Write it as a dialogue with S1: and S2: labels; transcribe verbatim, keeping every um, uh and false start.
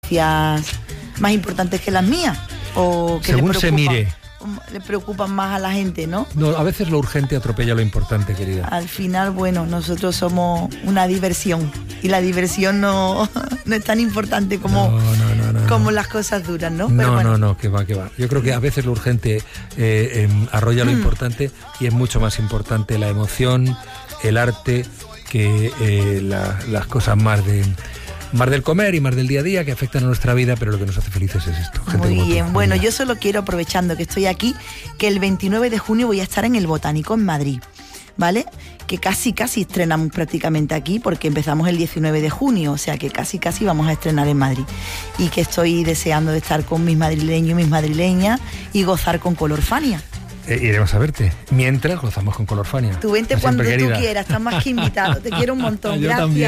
S1: noticias más importantes que las mías, o que
S2: según
S1: le
S2: se mire.
S1: le preocupan más a la gente, ¿no?
S2: No, a veces lo urgente atropella lo importante, querida.
S1: Al final, bueno, nosotros somos una diversión y la diversión no, no es tan importante como,
S2: no, no, no, no,
S1: como
S2: no.
S1: las cosas duras, ¿no?
S2: No,
S1: Pero bueno.
S2: no, no, que va, que va. Yo creo que a veces lo urgente eh, eh, arrolla lo mm. importante, y es mucho más importante la emoción, el arte, que eh, la, las cosas más de... más del comer y más del día a día, que afectan a nuestra vida, pero lo que nos hace felices es esto. Gente
S1: Muy bien,
S2: tú,
S1: bueno, yo solo quiero, aprovechando que estoy aquí, que el veintinueve de junio voy a estar en el Botánico en Madrid, ¿vale? Que casi, casi estrenamos prácticamente aquí, porque empezamos el diecinueve de junio, o sea que casi, casi vamos a estrenar en Madrid. Y que estoy deseando de estar con mis madrileños y mis madrileñas y gozar con Color Fania.
S2: Eh, iremos a verte, mientras gozamos con Color Fania.
S1: Tú vente cuando tú quieras, estás más que invitado. Te quiero un montón, gracias. También.